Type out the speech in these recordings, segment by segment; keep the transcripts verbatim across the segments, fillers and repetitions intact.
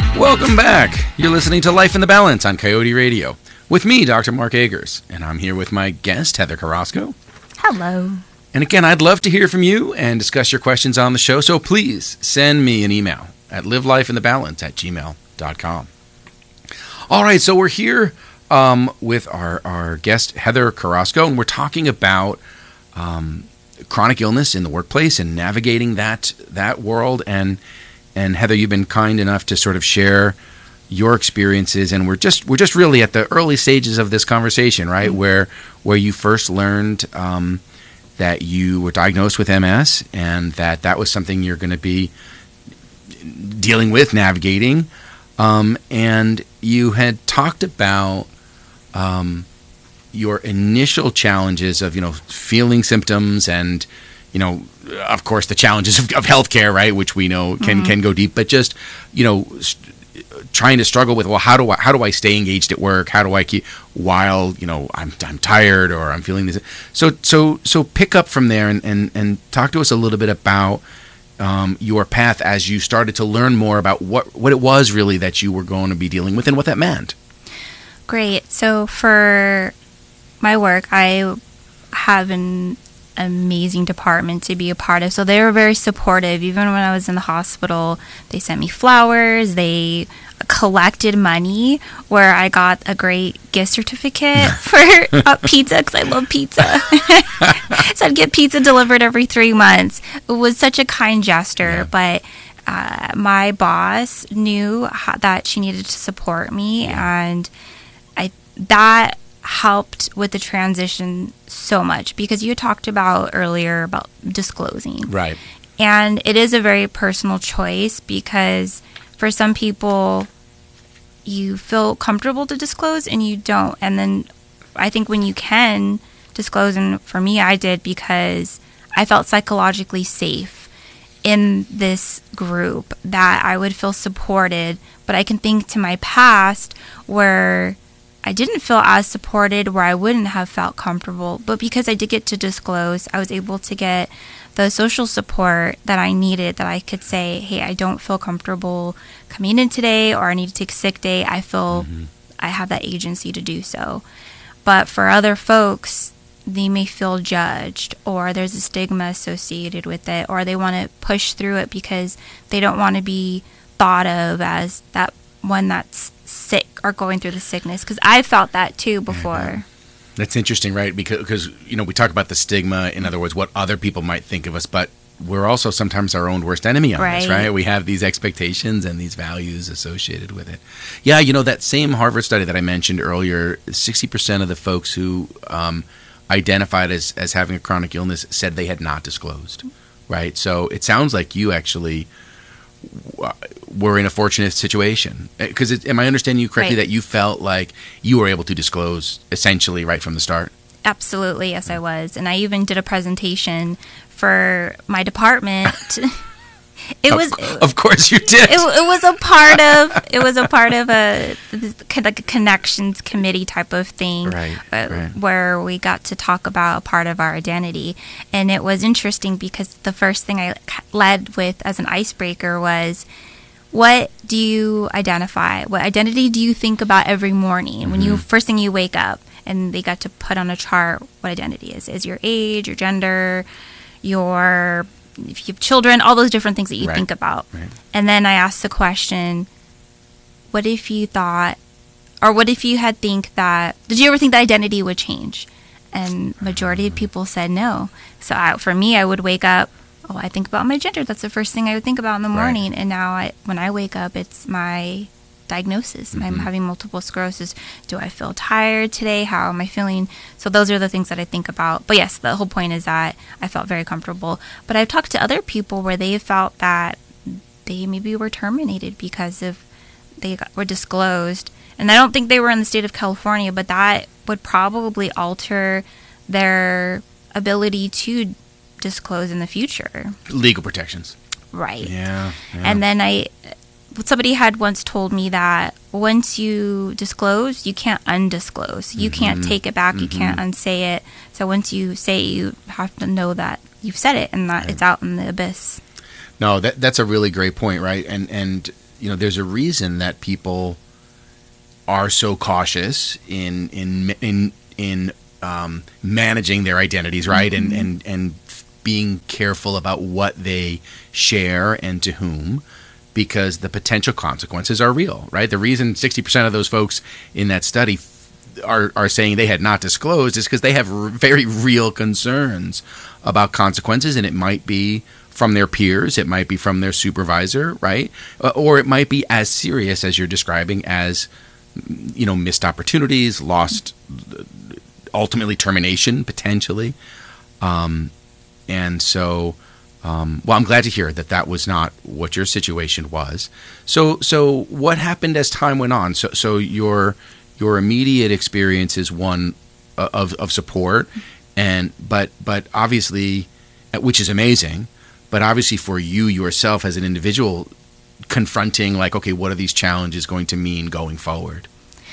Welcome back. You're listening to Life in the Balance on Coyote Radio with me, Doctor Mark Agers, and I'm here with my guest, Heather Carrasco. Hello. And again, I'd love to hear from you and discuss your questions on the show, so please send me an email at livelifeinthebalance at gmail dot com. All right, so we're here um, with our, our guest, Heather Carrasco, and we're talking about um, chronic illness in the workplace and navigating that that world. And and Heather, you've been kind enough to sort of share your experiences, and we're just we're just really at the early stages of this conversation, right? Mm-hmm. Where where you first learned um, that you were diagnosed with M S, and that that was something you're going to be dealing with, navigating, um, and you had talked about um, your initial challenges of you know feeling symptoms and you know, of course, the challenges of, of healthcare, right, which we know can, mm-hmm. can go deep, but just, you know, st- trying to struggle with, well, how do I how do I stay engaged at work? How do I keep while, you know, I'm I'm tired or I'm feeling this. So so so pick up from there and, and, and talk to us a little bit about um, your path as you started to learn more about what, what it was really that you were going to be dealing with and what that meant. Great. So for my work, I have an amazing department to be a part of. So they were very supportive. Even when I was in the hospital, they sent me flowers. They collected money where I got a great gift certificate for uh, pizza because I love pizza. So I'd get pizza delivered every three months. It was such a kind gesture, yeah. but uh, my boss knew how, that she needed to support me, yeah. and I that helped with the transition so much because you talked about earlier about disclosing. Right. And it is a very personal choice because for some people you feel comfortable to disclose and you don't. And then I think when you can disclose, and for me I did because I felt psychologically safe in this group that I would feel supported. But I can think to my past where I didn't feel as supported, where I wouldn't have felt comfortable. But because I did get to disclose, I was able to get the social support that I needed, that I could say, hey, I don't feel comfortable coming in today, or I need to take a sick day. I feel mm-hmm. I have that agency to do so. But for other folks, they may feel judged, or there's a stigma associated with it, or they want to push through it because they don't want to be thought of as that one that's sick or going through the sickness, because I felt that too before. Mm-hmm. That's interesting, right? Because, because you know, we talk about the stigma, in other words, what other people might think of us, but we're also sometimes our own worst enemy on right. this, right? We have these expectations and these values associated with it. Yeah, you know, that same Harvard study that I mentioned earlier, sixty percent of the folks who um, identified as, as having a chronic illness said they had not disclosed, right? So it sounds like you actually were in a fortunate situation. Because am I understanding you correctly right. that you felt like you were able to disclose essentially right from the start? Absolutely, yes, I was. And I even did a presentation for my department. It of, was, of course, you did. It, it was a part of. It was a part of a like a connections committee type of thing, right, uh, right. where we got to talk about a part of our identity, and it was interesting because the first thing I led with as an icebreaker was, what do you identify? What identity do you think about every morning mm-hmm. when you first thing you wake up? And they got to put on a chart what identity is: is your age, your gender, your if you have children, all those different things that you right. think about. Right. And then I asked the question, what if you thought, or what if you had think that, did you ever think that identity would change? And majority of people said no. So I, for me, I would wake up, oh, I think about my gender. That's the first thing I would think about in the morning. Right. And now I, when I wake up, it's my diagnosis. Mm-hmm. I'm having multiple sclerosis. Do I feel tired today? How am I feeling? So those are the things that I think about. But yes, the whole point is that I felt very comfortable. But I've talked to other people where they felt that they maybe were terminated because of they got, were disclosed. And I don't think they were in the state of California, but that would probably alter their ability to disclose in the future. Legal protections. Right. Yeah. yeah. And then I... somebody had once told me that once you disclose, you can't undisclose. You mm-hmm. can't take it back. Mm-hmm. You can't unsay it. So once you say it, you have to know that you've said it and that right. it's out in the abyss. No, that that's a really great point, right? And and you know, there's a reason that people are so cautious in in in in um, managing their identities, right? Mm-hmm. And and and being careful about what they share and to whom, because the potential consequences are real, right? The reason sixty percent of those folks in that study are are saying they had not disclosed is because they have r- very real concerns about consequences, and it might be from their peers, it might be from their supervisor, right? Uh, or it might be as serious as you're describing as, you know, missed opportunities, lost, ultimately termination, potentially. Um, and so, um, well, I'm glad to hear that that was not what your situation was. So, so what happened as time went on? So, so your your immediate experience is one of of support, and but but obviously, which is amazing. But obviously for you yourself as an individual, confronting like, okay, what are these challenges going to mean going forward?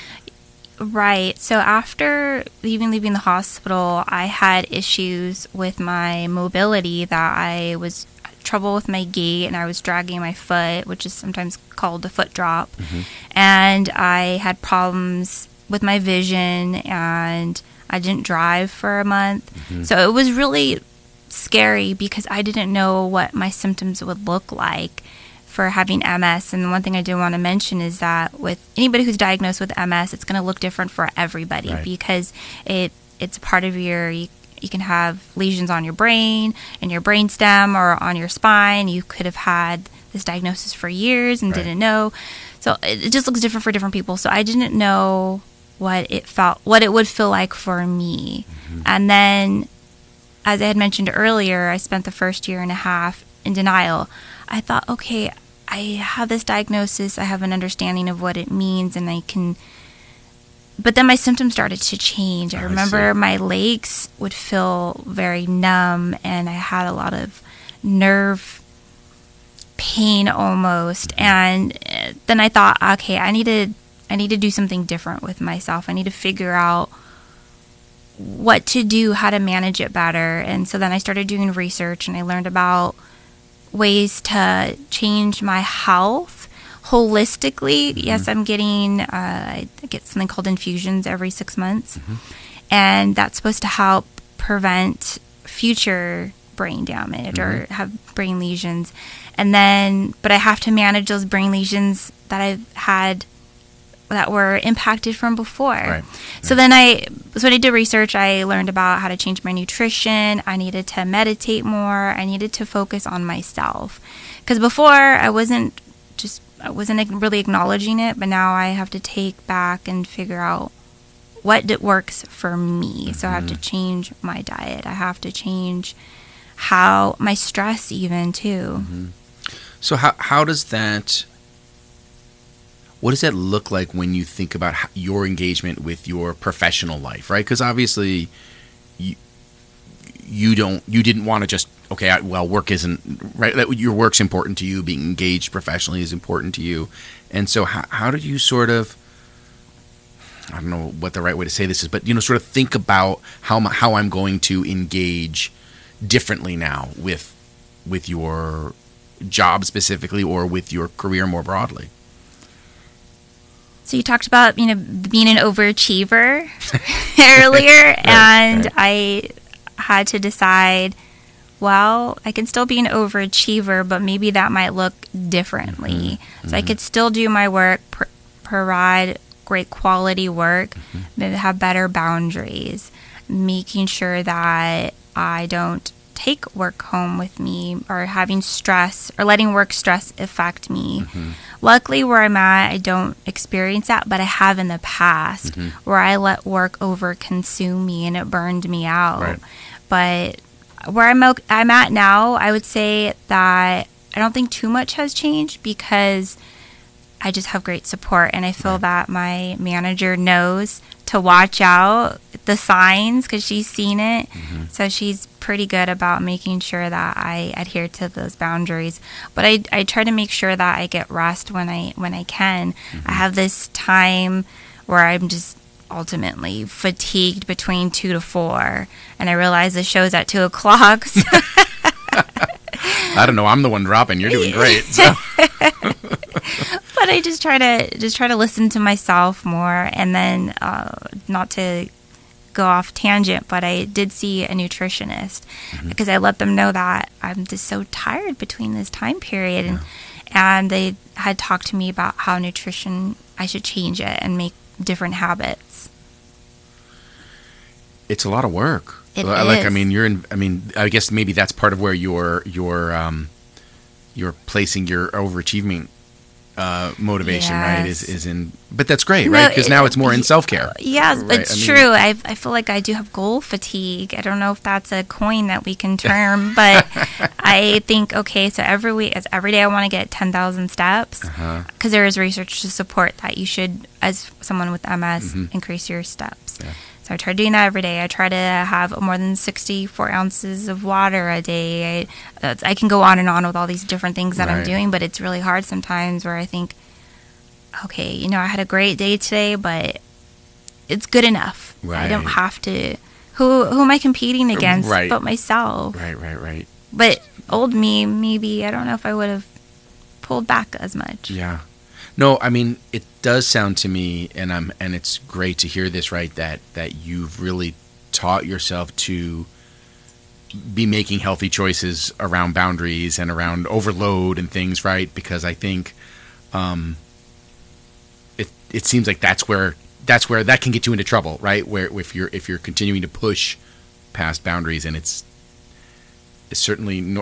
Right. So after even leaving the hospital, I had issues with my mobility, that I was trouble with my gait and I was dragging my foot, which is sometimes called a foot drop. Mm-hmm. And I had problems with my vision, and I didn't drive for a month. Mm-hmm. So it was really scary because I didn't know what my symptoms would look like for having M S. And one thing I do want to mention is that with anybody who's diagnosed with M S, it's going to look different for everybody, right? Because it it's a part of your, you, you can have lesions on your brain and your brainstem or on your spine. You could have had this diagnosis for years and right. didn't know. So it, it just looks different for different people. So I didn't know what it felt, what it would feel like for me. Mm-hmm. And then, as I had mentioned earlier, I spent the first year and a half in denial. I thought, okay, I have this diagnosis, I have an understanding of what it means, and I can... But then my symptoms started to change. I remember I my legs would feel very numb, and I had a lot of nerve pain almost. And then I thought, okay, I need to, I need to do something different with myself. I need to figure out what to do, how to manage it better. And so then I started doing research, and I learned about ways to change my health holistically. Mm-hmm. Yes, I'm getting, uh, I get something called infusions every six months. Mm-hmm. And that's supposed to help prevent future brain damage mm-hmm. or have brain lesions. And then, but I have to manage those brain lesions that I've had that were impacted from before. Right. So right. then I, so when I did research, I learned about how to change my nutrition. I needed to meditate more. I needed to focus on myself. Because before I wasn't just, I wasn't really acknowledging it, but now I have to take back and figure out what works for me. Mm-hmm. So I have to change my diet. I have to change how, my stress even too. Mm-hmm. So how how does that, what does that look like when you think about how, your engagement with your professional life, right? Because obviously, you you don't you didn't want to just okay, I, well, work isn't right. That your work's important to you. Being engaged professionally is important to you, and so how how did you sort of, I don't know what the right way to say this is, but you know, sort of think about how how I'm going to engage differently now with with your job specifically, or with your career more broadly. So you talked about, you know, being an overachiever earlier, right, and right. I had to decide, well, I can still be an overachiever, but maybe that might look differently. Mm-hmm. So mm-hmm. I could still do my work, pr- provide great quality work, mm-hmm. but have better boundaries, making sure that I don't take work home with me, or having stress, or letting work stress affect me. Mm-hmm. Luckily, where I'm at, I don't experience that, but I have in the past, mm-hmm. where I let work over consume me and it burned me out. Right. But where I'm, I'm at now, I would say that I don't think too much has changed, because I just have great support, and I feel right. that my manager knows to watch out the signs, because she's seen it. Mm-hmm. So she's pretty good about making sure that I adhere to those boundaries. But I, I try to make sure that I get rest when I when I can. Mm-hmm. I have this time where I'm just ultimately fatigued between two to four, and I realize the show's at two o'clock. So I don't know. I'm the one dropping. You're doing great. So. But I just try to just try to listen to myself more, and then uh, not to go off tangent, but I did see a nutritionist mm-hmm. because I let them know that I'm just so tired between this time period, and yeah. and they had talked to me about how nutrition, I should change it and make different habits. It's a lot of work. It like is. I mean, you're in. I mean, I guess maybe that's part of where you're you're um, you're placing your overachieving uh, motivation, yes. right? Is is in, but that's great, right? Because no, now it's more in self care. Yes, right? it's I mean, true. I I feel like I do have goal fatigue. I don't know if that's a coin that we can term, but I think okay. So every week, it's every day, I want to get ten thousand steps because uh-huh. there is research to support that you should, as someone with M S, mm-hmm. increase your steps. Yeah. So I try doing that every day. I try to have more than sixty-four ounces of water a day. I, I can go on and on with all these different things that right. I'm doing, but it's really hard sometimes where I think, okay, you know, I had a great day today, but it's good enough. Right. I don't have to. Who who am I competing against right. but myself? Right, right, right. But old me, maybe, I don't know if I would have pulled back as much. Yeah. No, I mean, it does sound to me, and I'm, and it's great to hear this, right, that, that you've really taught yourself to be making healthy choices around boundaries and around overload and things, right? Because I think um, it it seems like that's where that's where that can get you into trouble, right? Where if you're if you're continuing to push past boundaries, and it's it's certainly no,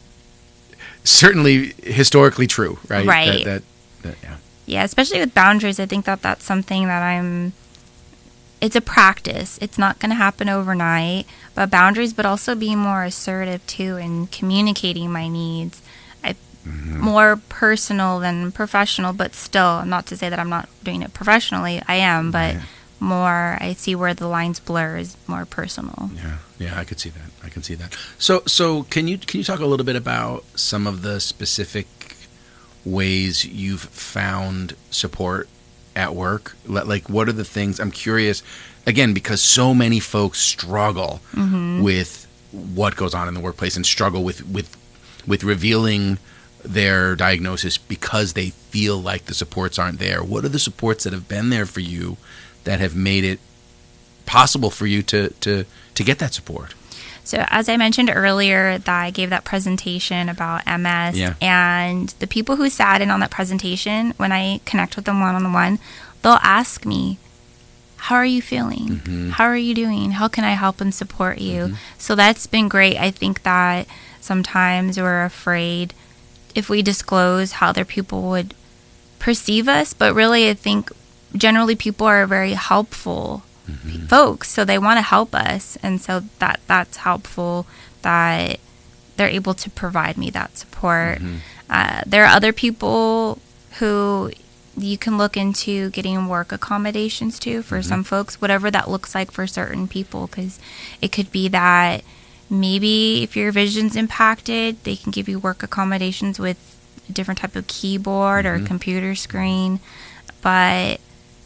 certainly historically true, right? Right. That, that, that, yeah. Yeah, especially with boundaries, I think that that's something that I'm, it's a practice. It's not going to happen overnight, but boundaries, but also being more assertive too in communicating my needs. I, mm-hmm. More personal than professional, but still, not to say that I'm not doing it professionally, I am, but yeah. more, I see where the lines blur is more personal. Yeah, yeah, I could see that. I can see that. So, so can you can you talk a little bit about some of the specific ways you've found support at work? Like, what are the things? I'm curious, again, because so many folks struggle mm-hmm. with what goes on in the workplace and struggle with, with, with revealing their diagnosis because they feel like the supports aren't there. What are the supports that have been there for you that have made it possible for you to, to, to get that support? So as I mentioned earlier, that I gave that presentation about M S, yeah. and the people who sat in on that presentation, when I connect with them one-on-one, they'll ask me, how are you feeling? Mm-hmm. How are you doing? How can I help and support you? Mm-hmm. So that's been great. I think that sometimes we're afraid if we disclose how other people would perceive us, but really I think generally people are very helpful Mm-hmm. folks, so they want to help us, and so that that's helpful that they're able to provide me that support. Mm-hmm. Uh, there are other people who you can look into getting work accommodations to for mm-hmm. some folks, whatever that looks like for certain people, because it could be that maybe if your vision's impacted, they can give you work accommodations with a different type of keyboard mm-hmm. or computer screen, but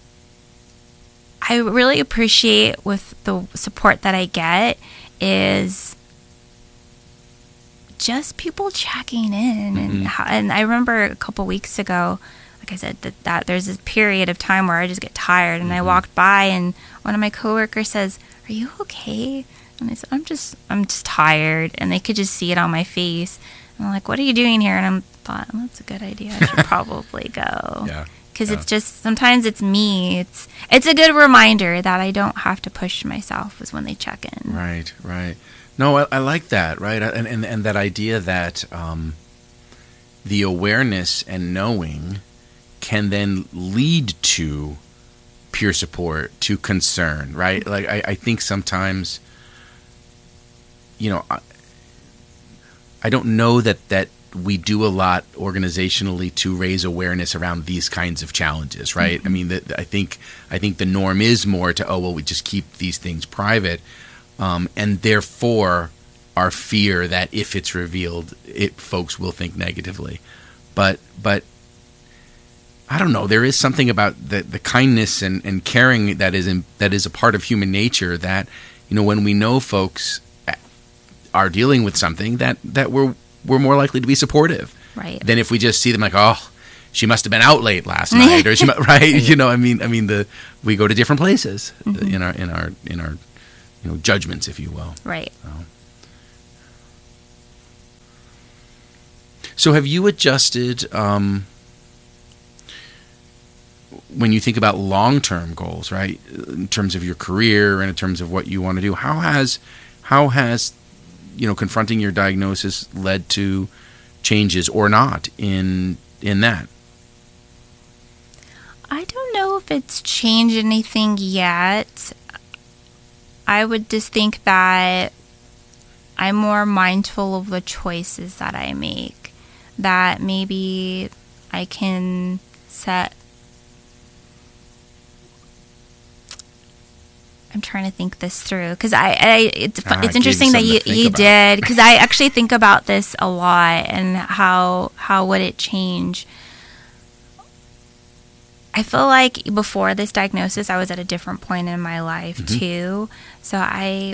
I really appreciate with the support that I get is just people checking in. Mm-hmm. and how, and I remember a couple weeks ago, like I said, that, that there's this period of time where I just get tired, and mm-hmm. I walked by and one of my coworkers says, "Are you okay?" And I said, "I'm just I'm just tired," and they could just see it on my face. And I'm like, "What are you doing here?" And I thought, well, that's a good idea. I should probably go. Yeah. Because yeah. it's just, sometimes it's me. It's it's a good reminder that I don't have to push myself is when they check in. Right, right. No, I, I like that, right? And, and and that idea that um, the awareness and knowing can then lead to peer support, to concern, right? Like, I, I think sometimes, you know, I, I don't know that that we do a lot organizationally to raise awareness around these kinds of challenges, right? Mm-hmm. I mean, the, I think I think the norm is more to, oh, well, we just keep these things private, um, and therefore our fear that if it's revealed, it folks will think negatively. But but I don't know. There is something about the the kindness and, and caring that is in, that is a part of human nature that, you know, when we know folks are dealing with something, that that we're we're more likely to be supportive right. than if we just see them like, oh, she must have been out late last night, or she, mu- right? You know, I mean, I mean, the we go to different places mm-hmm. in our in our in our you know judgments, if you will. Right. So, so have you adjusted um, when you think about long-term goals, right? In terms of your career and in terms of what you want to do, how has how has you know confronting your diagnosis led to changes or not in in that? I don't know if it's changed anything yet. I would just think that I'm more mindful of the choices that I make, that maybe I can set I'm trying to think this through because I, I it's Ah, it's I interesting that gave you you something to you think about. did because I actually think about this a lot and how how would it change. I feel like before this diagnosis, I was at a different point in my life Mm-hmm. too. So I,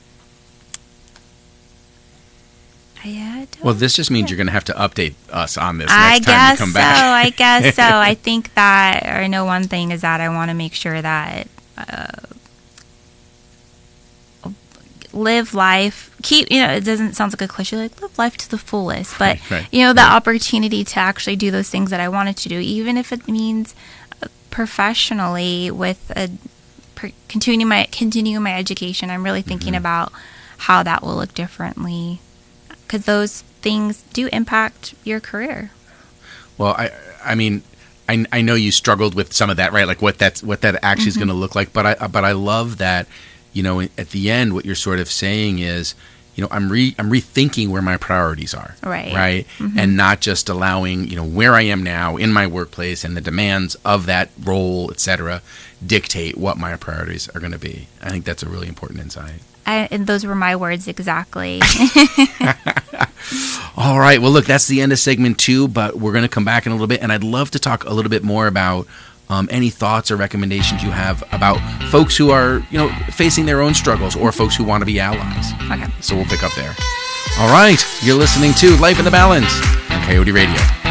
I yeah, I don't Well, this just means you're going to have to update us on this I next time guess you come so. back. I guess so. I think that I know one thing is that I want to make sure that uh, live life. Keep you know it doesn't sound like a cliche like live life to the fullest, but Right, right, you know the right. opportunity to actually do those things that I wanted to do, even if it means uh, professionally with a per, continuing my continuing my education. I'm really thinking Mm-hmm. about how that will look differently because those things do impact your career. Well, I I mean, I, I know you struggled with some of that, right? Like what that's what that actually is Mm-hmm. going to look like. But I but I love that, you know, at the end, what you're sort of saying is, you know, I'm re I'm rethinking where my priorities are, Right. right, Mm-hmm. and not just allowing, you know, where I am now in my workplace and the demands of that role, et cetera, dictate what my priorities are going to be. I think that's a really important insight. I, and those were my words exactly. All right. Well, look, that's the end of segment two, but we're going to come back in a little bit, and I'd love to talk a little bit more about um, any thoughts or recommendations you have about folks who are, you know, facing their own struggles or folks who want to be allies. Okay. So we'll pick up there. All right. You're listening to Life in the Balance on Coyote Radio.